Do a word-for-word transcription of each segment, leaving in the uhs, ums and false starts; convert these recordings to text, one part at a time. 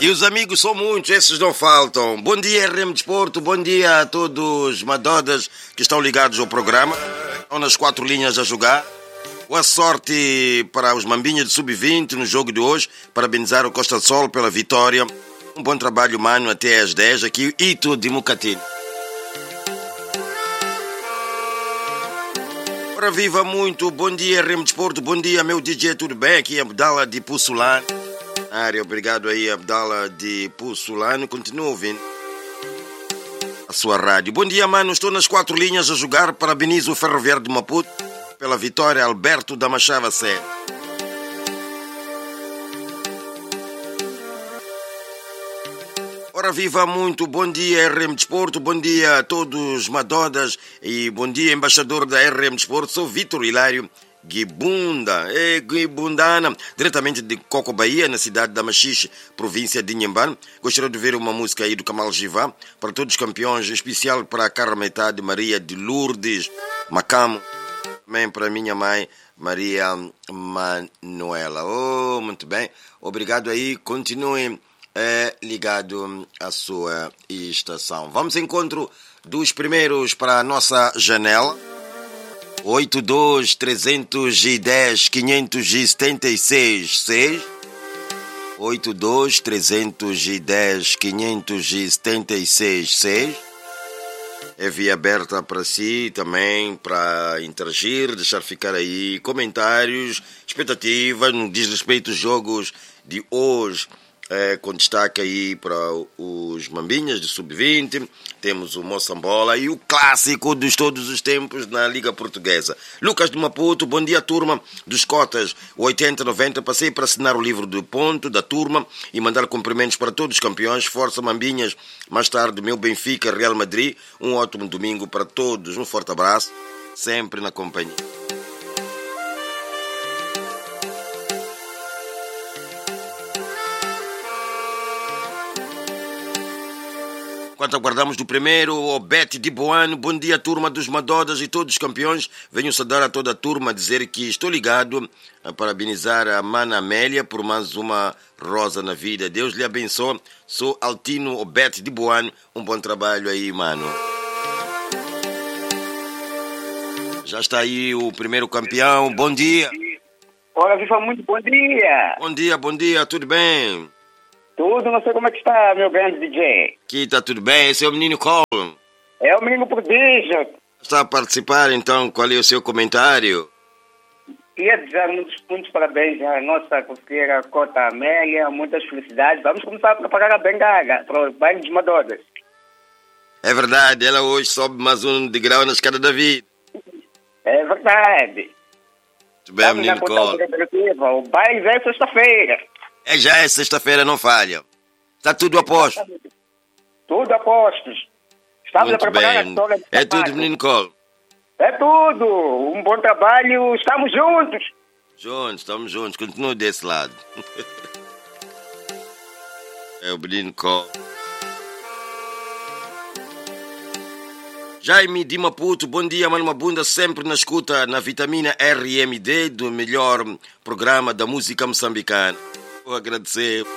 E os amigos são muitos, esses não faltam. Bom dia, R M Desporto, bom dia a todos os madodas que estão ligados ao programa. Estão nas quatro linhas a jogar. Boa sorte para os Mambinhas de sub vinte no jogo de hoje. Parabenizar o Costa do Sol pela vitória. Um bom trabalho, mano, até às dez aqui. Ito de Mucatino. Ora, viva muito. Bom dia, R M Desporto. Bom dia, meu D J, tudo bem? Aqui é Abdala de Pussulano. Área, obrigado aí, Abdala de Pussulano. Continua ouvindo a sua rádio. Bom dia, mano. Estou nas quatro linhas a jogar. Parabenizo o Ferroviário de Maputo pela vitória. Alberto da Machava Sé. Ora, viva muito. Bom dia, R M Desporto. Bom dia a todos madodas. E bom dia, embaixador da R M Desporto. Sou Vitor Hilário Guibunda, é Guibundana, diretamente de Coco, Bahia, na cidade da Machixe, província de Inhambane. Gostaria de ver uma música aí do Kamal Givá, para todos os campeões, em especial para a cara metade Maria de Lourdes Macamo, também para a minha mãe Maria Manuela. Oh, muito bem, obrigado aí, continuem é, ligado à sua estação. Vamos ao encontro dos primeiros para a nossa janela. oito dois três um zero cinco sete seis seis oito dois três um zero cinco sete seis seis. É via aberta para si também, para interagir, deixar ficar aí comentários, expectativas no diz respeito aos jogos de hoje. É, com destaque aí para os Mambinhas de sub vinte, temos o Moçambola e o clássico de todos os tempos na Liga Portuguesa. Lucas de Maputo, bom dia turma dos Cotas, oitenta noventa, passei para assinar o livro do ponto da turma e mandar cumprimentos para todos os campeões, força Mambinhas, mais tarde meu Benfica, Real Madrid, um ótimo domingo para todos, um forte abraço, sempre na companhia. Enquanto aguardamos do primeiro, o Bete de Boano, bom dia turma dos Madodas e todos os campeões. Venho saudar a toda a turma, dizer que estou ligado a parabenizar a Mana Amélia por mais uma rosa na vida. Deus lhe abençoe. Sou Altino Obete de Boano, um bom trabalho aí, mano. Já está aí o primeiro campeão, bom dia. Ora, viva muito, bom dia. Bom dia, bom dia, tudo bem? Tudo, não sei como é que está, meu grande D J. Aqui está tudo bem, esse é o menino Cole. É o menino prodígio. Está a participar, então, qual é o seu comentário? Queria dizer muitos, muitos parabéns à nossa costeira Cota Amélia, muitas felicidades. Vamos começar a preparar a bengala para os bailes de Madodas. É verdade, ela hoje sobe mais um degrau na escada da vida. É verdade. Muito bem, menino Cole. O baile é sexta-feira. É, já é sexta-feira, não falha. Está tudo a posto. Tudo a postos. Estamos Muito a preparar bem. a história de É tudo, menino Cole. É tudo. Um bom trabalho. Estamos juntos. Juntos, estamos juntos. Continua desse lado. É o menino Cole. Jaime de Maputo, bom dia, mano Mabunda, sempre na escuta na vitamina R M D do melhor programa da música moçambicana. Vou agradecer.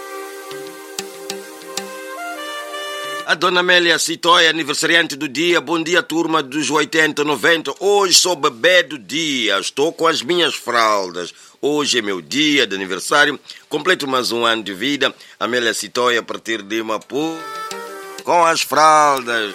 A dona Amélia Citóia, aniversariante do dia. Bom dia, turma dos oitenta, noventa. Hoje sou bebê do dia. Estou com as minhas fraldas. Hoje é meu dia de aniversário. Completo mais um ano de vida. Amélia Citóia, a partir de Maputo, com as fraldas.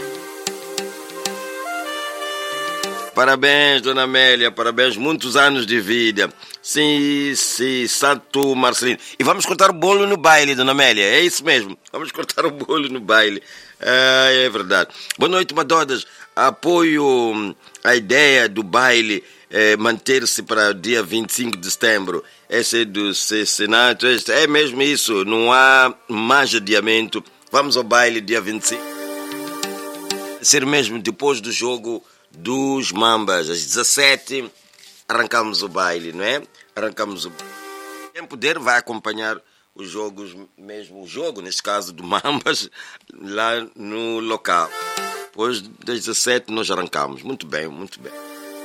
Parabéns, dona Amélia, parabéns, muitos anos de vida. Sim, sim, Santo Marcelino. E vamos cortar o bolo no baile, dona Amélia, é isso mesmo. Vamos cortar o bolo no baile. Ah, é verdade. Boa noite, Madodas. Apoio a ideia do baile eh, manter-se para o dia vinte e cinco de setembro. Esse é do Senato, é mesmo isso, não há mais adiamento. Vamos ao baile dia vinte e cinco. Ser mesmo depois do jogo dos Mambas, às dezassete, arrancamos o baile, não é? Arrancamos o baile. Quem puder vai acompanhar os jogos, mesmo o jogo, neste caso do Mambas, lá no local. Depois das dezassete nós arrancamos. Muito bem, muito bem.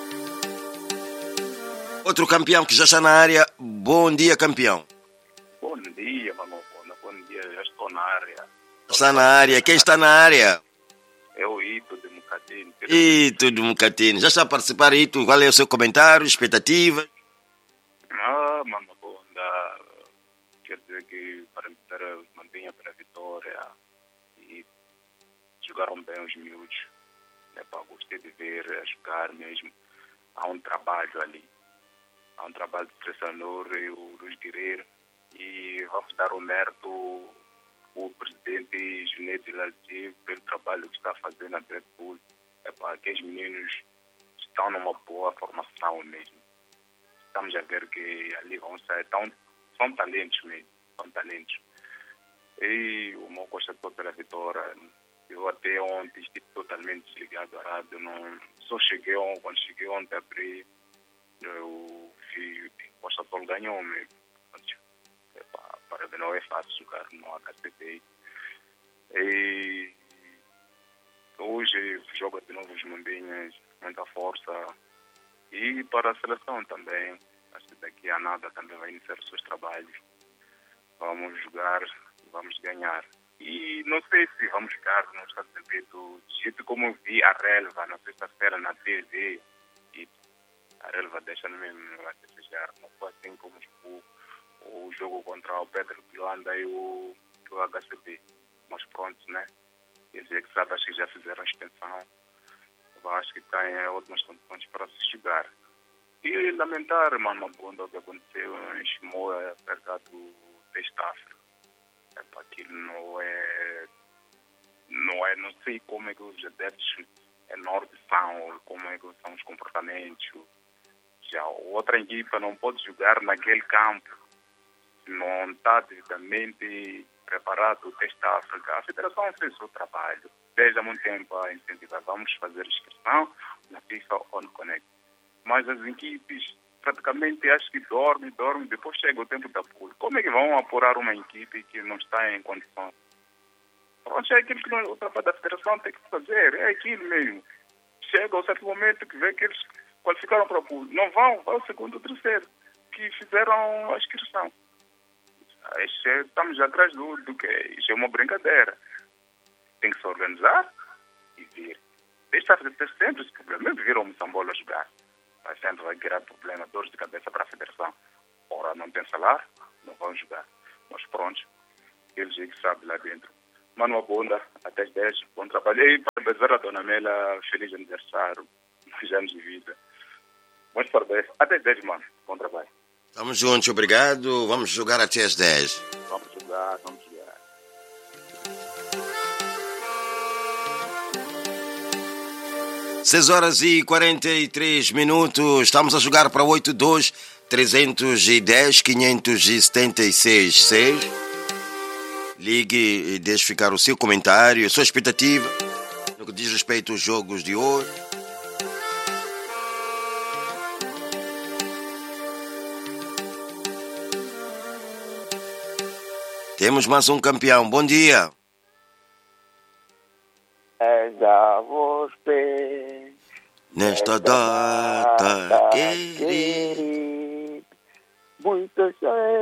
Outro campeão que já está na área. Bom dia, campeão. Bom dia, mano. Bom dia, já estou na área. Está na área. Quem está na área? É o Ito de Mucatini. Ito de Mucatini. Já está a participar, Ito? Qual é o seu comentário, expectativa? Ah, mano, bom, dá, quer dizer que para meter os Mambinha para a vitória e jogaram bem os miúdos. É, pá, gostei de ver a jogar mesmo. Há um trabalho ali. Há um trabalho de Tressanor e o Luís Guerreiro. E vamos dar o mérito ao presidente Junete Lalti pelo trabalho que está fazendo na Red Bull. É para que os meninos estão numa boa formação mesmo. Estamos a ver que ali vão sair. Tão, são talentos mesmo. São talentos. E o meu gostou pela vitória. Eu até ontem estive totalmente desligado à rádio. Não, só cheguei ontem, quando cheguei ontem, abri, eu vi que o Costa Tolo ganhou mesmo. Para ver, não é fácil jogar no H C P. E hoje joga de novo os Mambinhas, muita força. E para a seleção também, acho que daqui a nada também vai iniciar os seus trabalhos. Vamos jogar e vamos ganhar. E não sei se vamos jogar no Estado de Beto, do jeito como eu vi a relva na sexta-feira na T V. E a relva deixa-me mesmo a desejar. Não foi assim como o o jogo contra o Pedro Pilanda e o, o H C P. Mas pronto, né? Eles é que sabem, acho que já fizeram a extensão. Eu acho que têm ótimas condições para se jogar. E lamentar, mano, o que aconteceu em Chimoa, perto do Testafra. É, para aquilo não é... Não é... Não sei como é que os adeptos é norte são, como é que são os comportamentos. Já outra equipa não pode jogar naquele campo. Não está devidamente preparado o teste da África. A Federação fez o seu trabalho. Desde há muito tempo a incentivar. Vamos fazer inscrição na FIFA On Connect. Mas as equipes praticamente acho que dormem, dormem, depois chega o tempo da pool. Como é que vão apurar uma equipe que não está em condições? Pronto, é aquilo que o trabalho da Federação tem que fazer. É aquilo mesmo. Chega ao certo momento que vê que eles qualificaram para a pool. Não vão, vão ao segundo ou terceiro, que fizeram a inscrição. Estamos atrás do, do que isso é uma brincadeira. Tem que se organizar e vir. Deixa de ter sempre esse problema. Mesmo viram o Moçambola jogar. Vai sempre vai criar problema, dores de cabeça para a Federação. Ora, não tem salário, não vão jogar. Mas pronto, eles é que sabem lá dentro. Mano Abunda, até as dez, bom trabalho. E parabenizar a Dona Mela, feliz aniversário, muitos anos de vida. Muitos parabéns. Até as dez, mano. Bom trabalho. Estamos juntos, obrigado. Vamos jogar até as dez. Vamos jogar, vamos jogar. seis horas e quarenta e três minutos. Estamos a jogar para oito dois trezentos e dez quinhentos e setenta e seis seis. Ligue e deixe ficar o seu comentário, a sua expectativa no que diz respeito aos jogos de hoje. Temos mais um campeão. Bom dia. É já vos pés Nesta data querida, muitas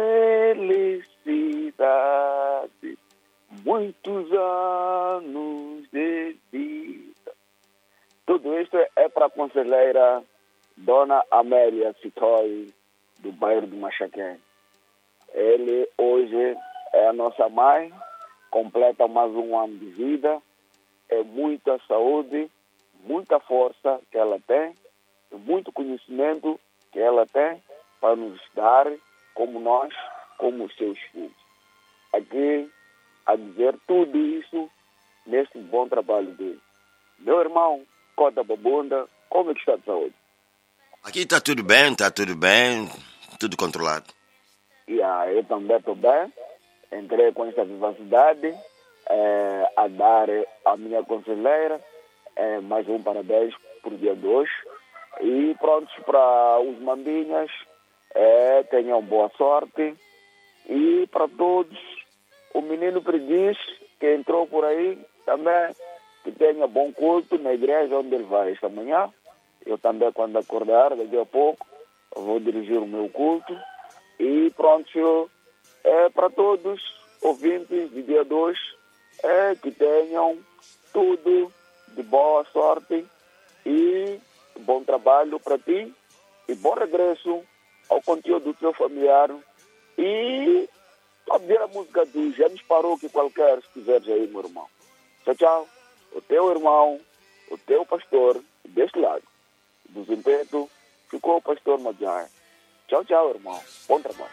felicidades, muitos anos de vida. Tudo isto é para a conselheira Dona Amélia Citói, do bairro do Machaquém. Ele hoje é a nossa mãe, completa mais um ano de vida, é muita saúde, muita força que ela tem, muito conhecimento que ela tem para nos dar, como nós, como os seus filhos. Aqui, a dizer tudo isso nesse bom trabalho dele. Meu irmão, Cota Babunda, como é que está de saúde? Aqui está tudo bem, está tudo bem, tudo controlado. Yeah, eu também estou bem. Entrei com essa vivacidade é, a dar à minha conselheira é, mais um parabéns por dia de hoje. E prontos para os Mambinhas, é, tenham boa sorte. E para todos, o menino Preguiz, que entrou por aí, também que tenha bom culto na igreja onde ele vai esta manhã. Eu também, quando acordar, daqui a pouco, vou dirigir o meu culto. E pronto, é, para todos ouvintes de dia dois, é, que tenham tudo de boa sorte e bom trabalho para ti e bom regresso ao conteúdo do teu familiar. E pode ver a música do James Paroque qualquer, se quiseres aí, meu irmão. Tchau, tchau. O teu irmão, o teu pastor, deste lado, do Zimpeto, ficou o pastor Madjar. Tchau, tchau, irmão. Bom trabalho.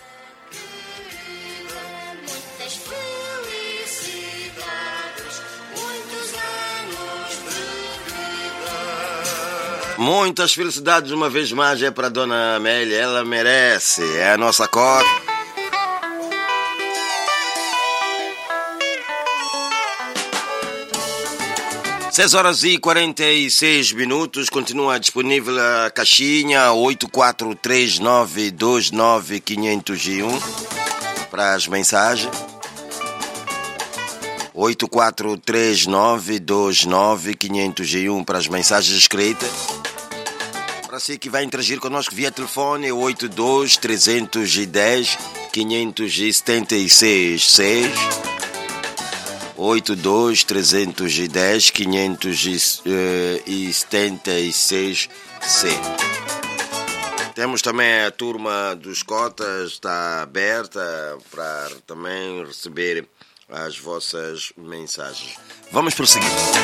Muitas felicidades, muitos anos de vida. Muitas felicidades uma vez mais é para Dona Amélia, ela merece, é a nossa cota. seis horas e quarenta e seis minutos, continua disponível a caixinha oito quatro três nove dois nove cinco zero um para as mensagens. oito quatro três nove dois nove cinco zero um para as mensagens escritas. Para si que vai interagir conosco via telefone, oito dois três um zero cinco sete seis seis. oito dois três um zero cinco sete seis seis. Temos também a turma dos cotas, está aberta para também receber as vossas mensagens. Vamos prosseguir.